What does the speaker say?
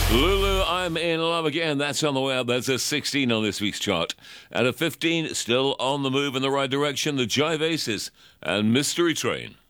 Lulu, I'm in love again. That's on the way up. That's a 16 on this week's chart. And a 15, still on the move in the right direction, the Jive Aces and Mystery Train.